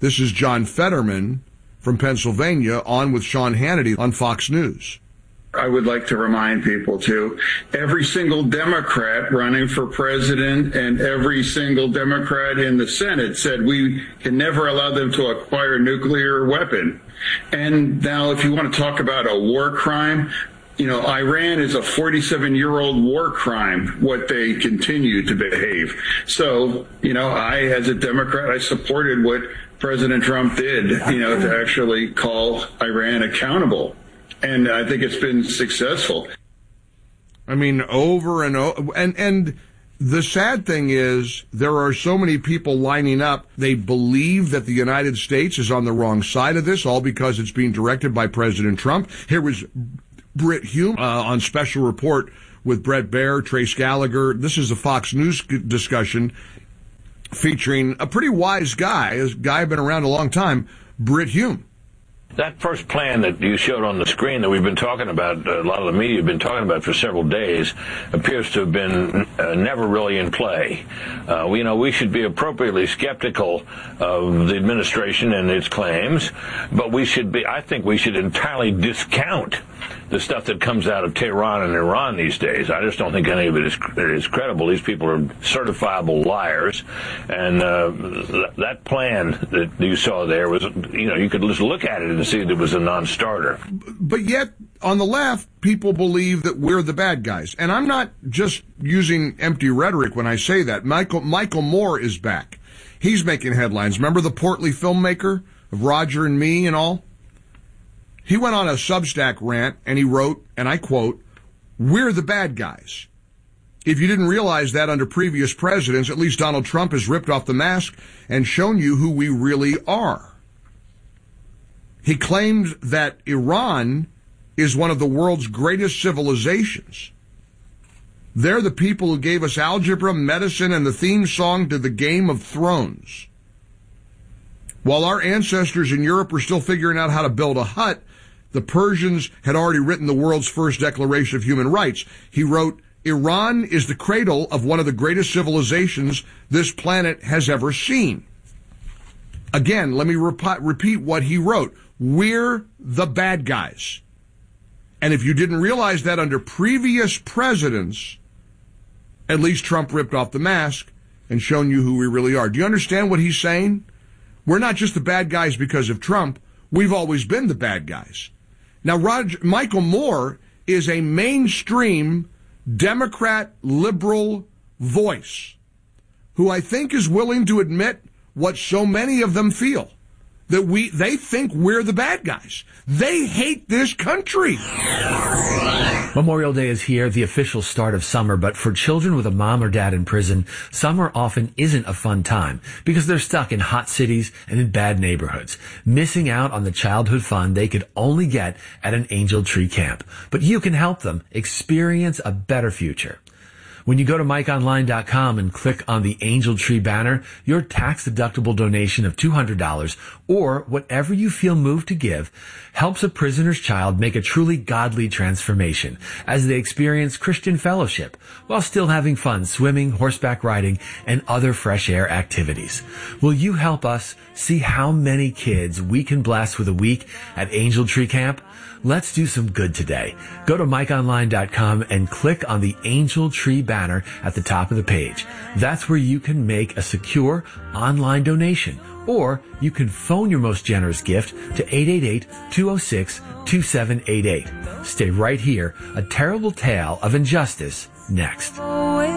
This is John Fetterman from Pennsylvania on with Sean Hannity on Fox News. I would like to remind people, too, every single Democrat running for president and every single Democrat in the Senate said we can never allow them to acquire a nuclear weapon. And now if you want to talk about a war crime, you know, Iran is a 47-year-old war crime, what they continue to behave. So, you know, as a Democrat, I supported what President Trump did, you know, to actually call Iran accountable. And I think it's been successful. I mean, over and over. And the sad thing is there are so many people lining up. They believe that the United States is on the wrong side of this, all because it's being directed by President Trump. Here was Brit Hume on Special Report with Bret Baier, Trace Gallagher. This is a Fox News discussion featuring a pretty wise guy, a guy been around a long time, Brit Hume. That first plan that you showed on the screen that we've been talking about, a lot of the media have been talking about for several days, appears to have been never really in play. We should be appropriately skeptical of the administration and its claims, but I think we should entirely discount the stuff that comes out of Tehran and Iran these days. I just don't think any of it is credible. These people are certifiable liars. And that plan that you saw there was, you could just look at it and see that it was a non-starter. But yet, on the left, people believe that we're the bad guys. And I'm not just using empty rhetoric when I say that. Michael Moore is back. He's making headlines. Remember the portly filmmaker of Roger and Me and all? He went on a Substack rant and he wrote, and I quote, "We're the bad guys. If you didn't realize that under previous presidents, at least Donald Trump has ripped off the mask and shown you who we really are." He claimed that Iran is one of the world's greatest civilizations. They're the people who gave us algebra, medicine, and the theme song to the Game of Thrones. While our ancestors in Europe were still figuring out how to build a hut, the Persians had already written the world's first Declaration of Human Rights. He wrote, "Iran is the cradle of one of the greatest civilizations this planet has ever seen." Again, let me repeat what he wrote. We're the bad guys. And if you didn't realize that under previous presidents, at least Trump ripped off the mask and shown you who we really are. Do you understand what he's saying? We're not just the bad guys because of Trump. We've always been the bad guys. Now, Michael Moore is a mainstream Democrat liberal voice who I think is willing to admit what so many of them feel, that they think we're the bad guys. They hate this country. Memorial Day is here, the official start of summer, but for children with a mom or dad in prison, summer often isn't a fun time because they're stuck in hot cities and in bad neighborhoods, missing out on the childhood fun they could only get at an Angel Tree camp. But you can help them experience a better future. When you go to MikeOnline.com and click on the Angel Tree banner, your tax-deductible donation of $200 or whatever you feel moved to give helps a prisoner's child make a truly godly transformation as they experience Christian fellowship while still having fun swimming, horseback riding, and other fresh air activities. Will you help us see how many kids we can bless with a week at Angel Tree Camp? Let's do some good today. Go to MikeOnline.com and click on the Angel Tree banner at the top of the page. That's where you can make a secure online donation, or you can phone your most generous gift to 888-206-2788. Stay right here. A terrible tale of injustice next.